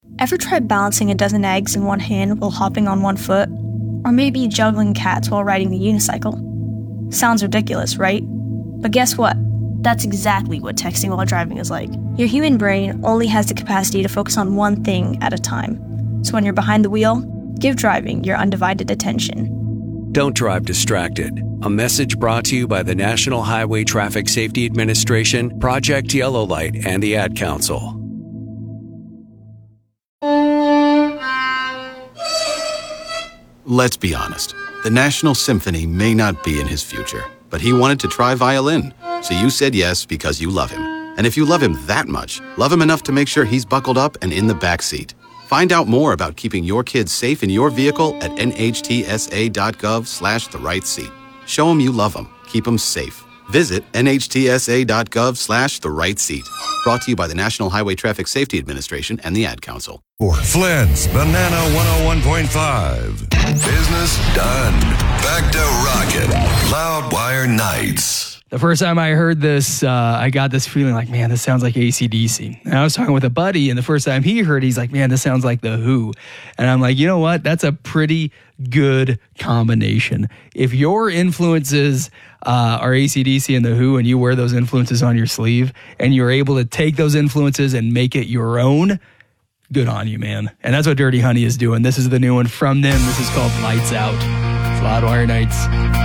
Ever try balancing a dozen eggs in one hand while hopping on one foot? Or maybe juggling cats while riding a unicycle? Sounds ridiculous, right? But guess what? That's exactly what texting while driving is like. Your human brain only has the capacity to focus on one thing at a time. So when you're behind the wheel, give driving your undivided attention. Don't drive distracted. A message brought to you by the National Highway Traffic Safety Administration, Project Yellow Light, and the Ad Council. Let's be honest. The National Symphony may not be in his future, but he wanted to try violin. So you said yes because you love him. And if you love him that much, love him enough to make sure he's buckled up and in the back seat. Find out more about keeping your kids safe in your vehicle at nhtsa.gov/therightseat. Show them you love them. Keep them safe. Visit nhtsa.gov/therightseat. Brought to you by the National Highway Traffic Safety Administration and the Ad Council. Flint's Banana 101.5. Business done. Back to rockin' Loudwire Nights. The first time I heard this, I got this feeling like, man, this sounds like AC/DC. And I was talking with a buddy, and the first time he heard it, he's like, man, this sounds like The Who. And I'm like, you know what? That's a pretty good combination. If your influences are AC/DC and The Who, and you wear those influences on your sleeve, and you're able to take those influences and make it your own, good on you, man. And that's what Dirty Honey is doing. This is the new one from them. This is called Lights Out. It's Loudwire Nights.